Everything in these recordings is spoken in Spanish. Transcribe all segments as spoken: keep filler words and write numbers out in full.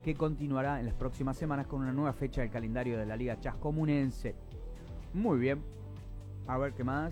que continuará en las próximas semanas con una nueva fecha del calendario de la Liga Chascomunense. Muy bien. A ver qué más.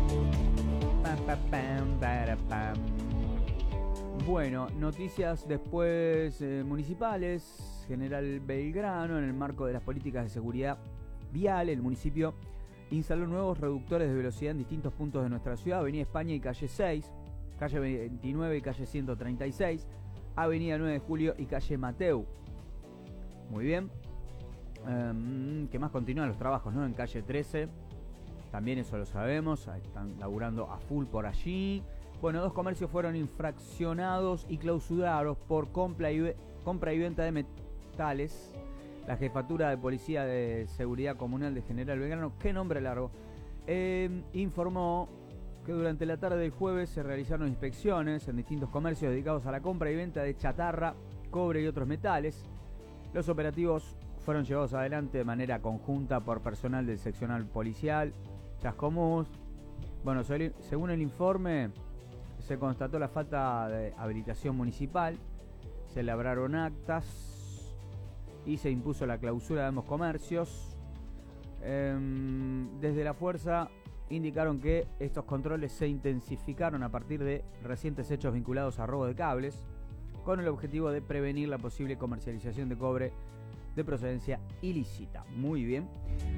Bueno, noticias después eh, municipales. General Belgrano, en el marco de las políticas de seguridad vial, el municipio instaló nuevos reductores de velocidad en distintos puntos de nuestra ciudad: Avenida España y calle seis, calle veintinueve y calle ciento treinta y seis, Avenida nueve de Julio y calle Mateu. Muy bien. Um, ¿Qué más? Continúan los trabajos, ¿no? En calle trece. También eso lo sabemos. Están laburando a full por allí. Bueno, dos comercios fueron infraccionados y clausurados por compra y, compra y venta de metales. La Jefatura de Policía de Seguridad Comunal de General Belgrano, qué nombre largo, eh, informó que durante la tarde del jueves se realizaron inspecciones en distintos comercios dedicados a la compra y venta de chatarra, cobre y otros metales. Los operativos fueron llevados adelante de manera conjunta por personal del seccional policial Chascomús. Bueno, según el informe, se constató la falta de habilitación municipal, se elaboraron actas y se impuso la clausura de ambos comercios. Eh, desde la fuerza indicaron que estos controles se intensificaron a partir de recientes hechos vinculados a robo de cables, con el objetivo de prevenir la posible comercialización de cobre de procedencia ilícita. Muy bien.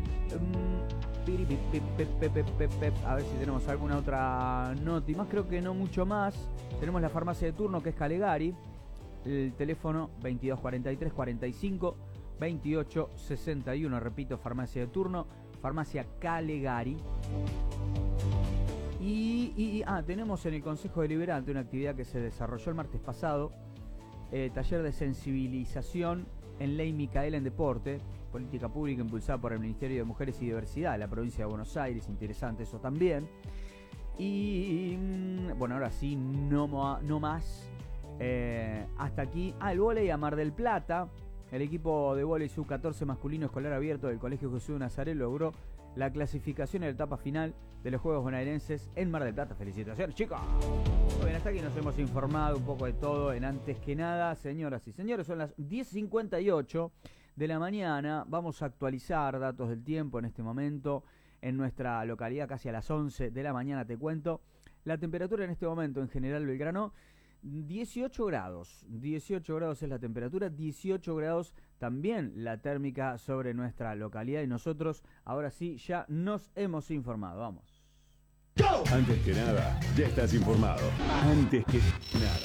A ver si tenemos alguna otra nota y más. Creo que no mucho más. Tenemos la farmacia de turno, que es Calegari. El teléfono veintidós cuarenta y tres cuarenta y cinco veintiocho sesenta y uno. Repito, farmacia de turno, farmacia Calegari. Y, y ah, tenemos en el Consejo Deliberante una actividad que se desarrolló el martes pasado. Eh, taller de sensibilización en Ley Micaela en Deporte, política pública impulsada por el Ministerio de Mujeres y Diversidad de la provincia de Buenos Aires. Interesante eso también. Y bueno, ahora sí, no, no más. Eh, hasta aquí. Ah, el vóley a Mar del Plata. El equipo de vóley sub catorce masculino escolar abierto del Colegio Jesús de Nazaret logró la clasificación en la etapa final de los Juegos Bonaerenses en Mar del Plata. Felicitaciones, chicos. Muy bien, hasta aquí nos hemos informado un poco de todo en Antes que Nada. Señoras y señores, son las diez cincuenta y ocho de la mañana. Vamos a actualizar datos del tiempo en este momento en nuestra localidad, casi a las once de la mañana. Te cuento la temperatura en este momento en General Belgrano: dieciocho grados, dieciocho grados es la temperatura, dieciocho grados también la térmica sobre nuestra localidad. Y nosotros ahora sí ya nos hemos informado. Vamos. Antes que nada, ya estás informado. Antes que nada.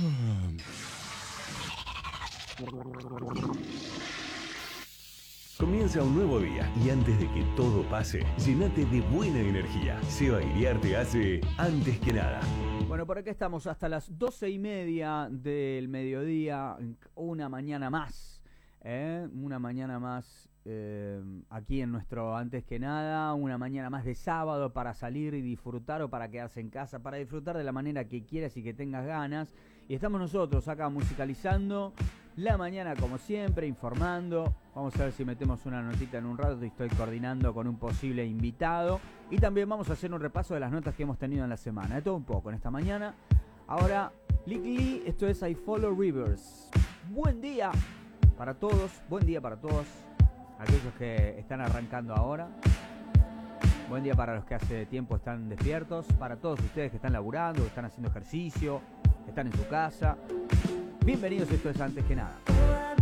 Comienza un nuevo día y antes de que todo pase, llénate de buena energía. Seba Iriar te hace Antes que Nada. Bueno, por acá estamos hasta las doce y media del mediodía, una mañana más, ¿eh? Una mañana más eh, aquí en nuestro Antes que Nada, una mañana más de sábado para salir y disfrutar, o para quedarse en casa, para disfrutar de la manera que quieras y que tengas ganas. Y estamos nosotros acá musicalizando la mañana como siempre, informando. Vamos a ver si metemos una notita en un rato. Estoy coordinando con un posible invitado. Y también vamos a hacer un repaso de las notas que hemos tenido en la semana. De todo un poco en esta mañana. Ahora, Lick Lee, esto es I Follow Rivers. Buen día para todos. Buen día para todos aquellos que están arrancando ahora. Buen día para los que hace tiempo están despiertos. Para todos ustedes que están laburando, que están haciendo ejercicio, que están en su casa. Bienvenidos, esto es Antes que Nada.